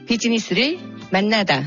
비즈니스를 만나다.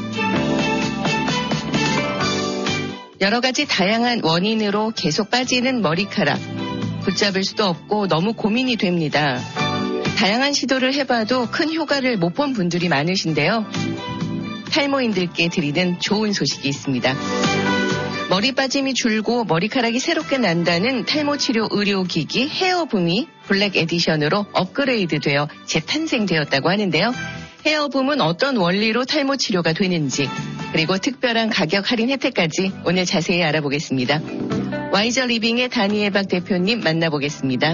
여러 가지 다양한 원인으로 계속 빠지는 머리카락. 붙잡을 수도 없고 너무 고민이 됩니다. 다양한 시도를 해봐도 큰 효과를 못 본 분들이 많으신데요. 탈모인들께 드리는 좋은 소식이 있습니다. 머리 빠짐이 줄고 머리카락이 새롭게 난다는 탈모 치료 의료기기 헤어붐이 블랙 에디션으로 업그레이드되어 재탄생되었다고 하는데요. 헤어붐은 어떤 원리로 탈모 치료가 되는지, 그리고 특별한 가격 할인 혜택까지 오늘 자세히 알아보겠습니다. 와이저 리빙의 다니엘 박 대표님 만나보겠습니다.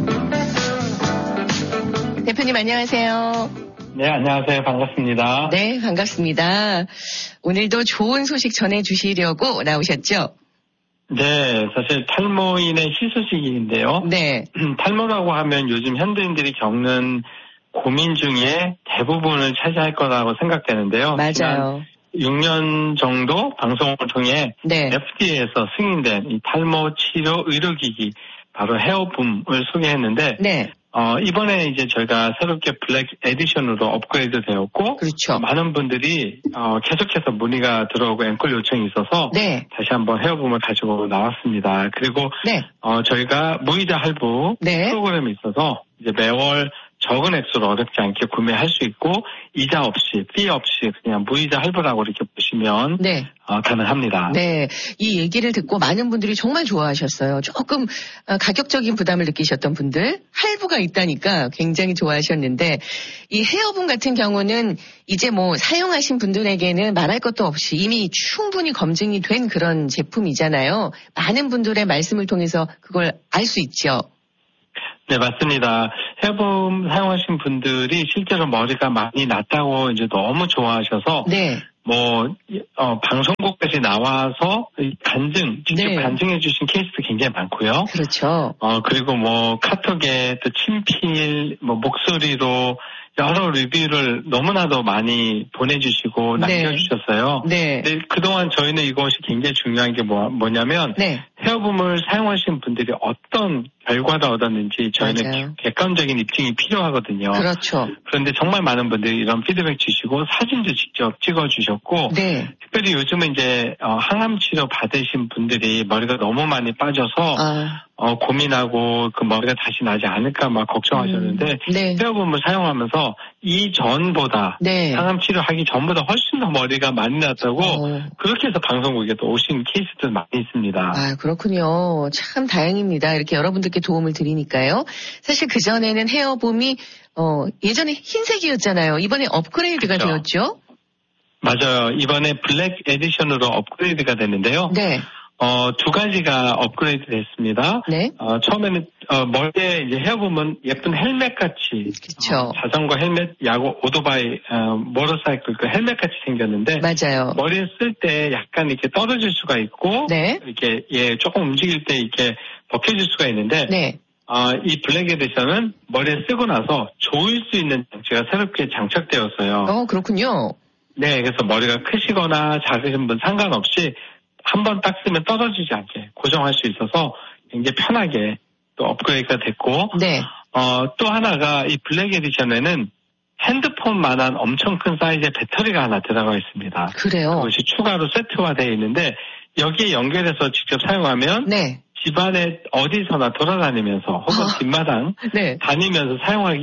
대표님 안녕하세요. 네, 안녕하세요. 반갑습니다. 네, 반갑습니다. 오늘도 좋은 소식 전해주시려고 나오셨죠? 네, 사실 탈모인의 희소식인데요. 네. 탈모라고 하면 요즘 현대인들이 겪는 고민 중에 대부분을 차지할 거라고 생각되는데요. 맞아요. 6년 정도 방송을 통해 네. FDA에서 승인된 이 탈모 치료 의료기기 바로 헤어붐을 소개했는데 네. 이번에 이제 저희가 새롭게 블랙 에디션으로 업그레이드 되었고, 그렇죠. 많은 분들이, 계속해서 문의가 들어오고 앵콜 요청이 있어서, 네. 다시 한번 헤어붐을 가지고 나왔습니다. 그리고, 네. 저희가 무이자 할부 네. 프로그램이 있어서, 이제 매월 적은 액수로 어렵지 않게 구매할 수 있고, 이자 없이, 피 없이 그냥 무이자 할부라고 이렇게 보시면, 네. 가능합니다. 네. 이 얘기를 듣고 많은 분들이 정말 좋아하셨어요. 조금 가격적인 부담을 느끼셨던 분들, 할부가 있다니까 굉장히 좋아하셨는데, 이 헤어붐 같은 경우는 이제 뭐 사용하신 분들에게는 말할 것도 없이 이미 충분히 검증이 된 그런 제품이잖아요. 많은 분들의 말씀을 통해서 그걸 알 수 있죠. 네, 맞습니다. 헤어붐 사용하신 분들이 실제로 머리가 많이 났다고 이제 너무 좋아하셔서, 네. 방송국까지 나와서 직접 네. 간증해 주신 케이스도 굉장히 많고요. 그렇죠. 그리고 카톡에 또 친필, 목소리로 여러 리뷰를 너무나도 많이 보내주시고 네. 남겨주셨어요. 네. 근데 그동안 저희는 이것이 굉장히 중요한 게 뭐냐면, 네. 헤어붐을 사용하신 분들이 어떤 결과를 얻었는지 저희는 맞아요. 객관적인 입증이 필요하거든요. 그렇죠. 그런데 정말 많은 분들이 이런 피드백 주시고 사진도 직접 찍어주셨고, 네. 특별히 요즘은 이제 항암 치료 받으신 분들이 머리가 너무 많이 빠져서 고민하고 그 머리가 다시 나지 않을까 막 걱정하셨는데, 네. 헤어붐을 사용하면서 이전보다 네. 항암 치료하기 전보다 훨씬 더 머리가 많이 났다고 그렇게 해서 방송국에 또 오신 케이스들 많이 있습니다. 아, 그렇군요. 참 다행입니다. 이렇게 여러분들께 도움을 드리니까요. 사실 그전에는 헤어붐이 예전에 흰색이었잖아요. 이번에 업그레이드가 그렇죠. 되었죠? 맞아요. 이번에 블랙 에디션으로 업그레이드가 됐는데요. 네. 두 가지가 업그레이드 됐습니다. 네. 처음에는, 머리에 이제 헤어붐은 예쁜 헬멧 같이. 그쵸. 자전거 헬멧, 야구, 오토바이, 모터사이클 그 헬멧 같이 생겼는데. 맞아요. 머리에 쓸 때 약간 이렇게 떨어질 수가 있고. 네. 이렇게, 조금 움직일 때 이렇게 벗겨질 수가 있는데. 네. 이 블랙 에디션은 머리에 쓰고 나서 조일 수 있는 장치가 새롭게 장착되었어요. 그렇군요. 네, 그래서 머리가 크시거나 작으신 분 상관없이 한 번 딱 쓰면 떨어지지 않게 고정할 수 있어서 굉장히 편하게 또 업그레이드가 됐고, 네. 또 하나가 이 블랙 에디션에는 핸드폰만한 엄청 큰 사이즈의 배터리가 하나 들어가 있습니다. 그래요? 그것이 추가로 세트화되어 있는데 여기에 연결해서 직접 사용하면 네. 집안에 어디서나 돌아다니면서 혹은 뒷마당 네. 다니면서 사용할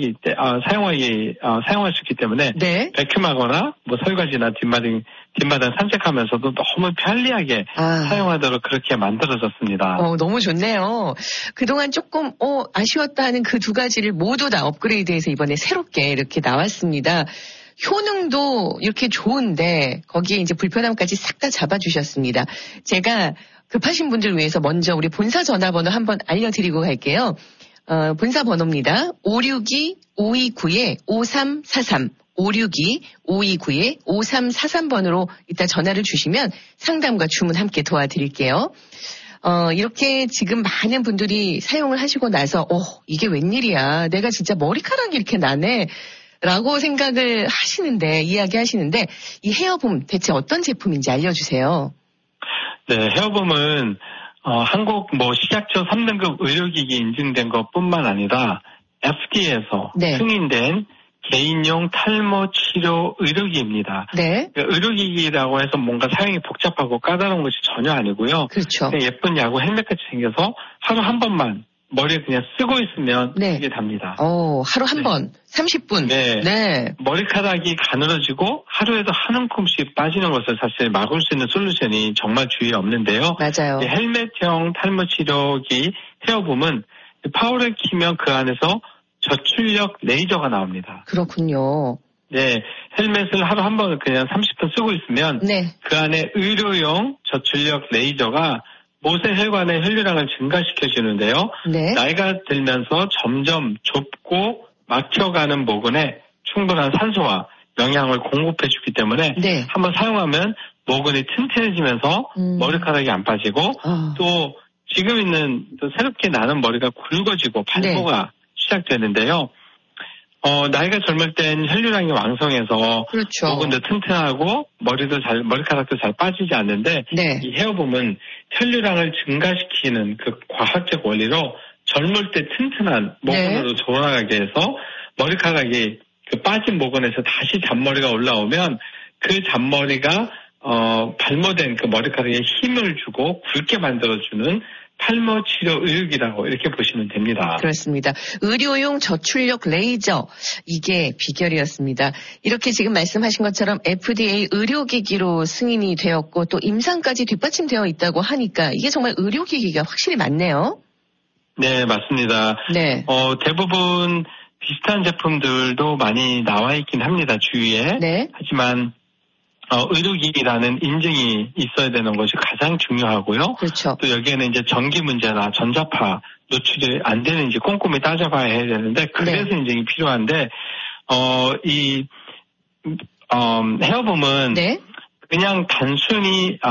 수 있기 때문에 네. 백큐하거나 설거지나 뒷마당 산책하면서도 너무 편리하게 사용하도록 그렇게 만들어졌습니다. 너무 좋네요. 그동안 조금 아쉬웠다 하는 그 두 가지를 모두 다 업그레이드해서 이번에 새롭게 이렇게 나왔습니다. 효능도 이렇게 좋은데 거기에 이제 불편함까지 싹 다 잡아주셨습니다. 제가 급하신 분들 위해서 먼저 우리 본사 전화번호 한번 알려드리고 갈게요. 본사 번호입니다. 562-529-5343 562-529-5343번으로 이따 전화를 주시면 상담과 주문 함께 도와드릴게요. 이렇게 지금 많은 분들이 사용을 하시고 나서 이게 웬일이야. 내가 진짜 머리카락이 이렇게 나네. 라고 생각을 하시는데, 이야기하시는데 이 헤어붐 대체 어떤 제품인지 알려주세요. 네, 헤어붐은 한국 식약처 3등급 의료기기 인증된 것뿐만 아니라 FDA에서 네. 승인된 개인용 탈모 치료 의료기입니다. 네. 그러니까 의료기기라고 해서 뭔가 사용이 복잡하고 까다로운 것이 전혀 아니고요. 그렇죠. 그냥 예쁜 야구 헬멧같이 생겨서 하루 한 번만 머리에 그냥 쓰고 있으면 네. 이게 답니다. 하루 한 네. 번, 30분. 네. 네. 머리카락이 가늘어지고 하루에도 한 움큼씩 빠지는 것을 사실 막을 수 있는 솔루션이 정말 주위에 없는데요. 맞아요. 이 헬멧형 탈모 치료기 헤어붐은 파워를 키면 그 안에서 저출력 레이저가 나옵니다. 그렇군요. 네, 헬멧을 하루 한 번을 그냥 30분 쓰고 있으면 네. 그 안에 의료용 저출력 레이저가 모세 혈관의 혈류량을 증가시켜주는데요. 네. 나이가 들면서 점점 좁고 막혀가는 모근에 충분한 산소와 영양을 공급해주기 때문에 네. 한번 사용하면 모근이 튼튼해지면서 머리카락이 안 빠지고 또 지금 있는 또 새롭게 나는 머리가 굵어지고 발모가 시작되는데요. 나이가 젊을 땐 혈류량이 왕성해서 그렇죠. 모근도 튼튼하고 머리카락도 잘 빠지지 않는데 네. 이 헤어붐은 혈류량을 증가시키는 그 과학적 원리로 젊을 때 튼튼한 모근으로 돌아가게 해서 머리카락이 그 빠진 모근에서 다시 잔머리가 올라오면 그 잔머리가 발모된 그 머리카락에 힘을 주고 굵게 만들어주는 탈모 치료 의료기라고 이렇게 보시면 됩니다. 그렇습니다. 의료용 저출력 레이저, 이게 비결이었습니다. 이렇게 지금 말씀하신 것처럼 FDA 의료기기로 승인이 되었고 또 임상까지 뒷받침되어 있다고 하니까 이게 정말 의료기기가 확실히 많네요. 네, 맞습니다. 네. 대부분 비슷한 제품들도 많이 나와 있긴 합니다, 주위에. 네. 하지만 의료기기라는 인증이 있어야 되는 것이 가장 중요하고요. 그렇죠. 또 여기에는 이제 전기 문제나 전자파 노출이 안 되는지 꼼꼼히 따져봐야 해야 되는데 그래서 네. 인증이 필요한데 이 헤어붐은 네. 그냥 단순히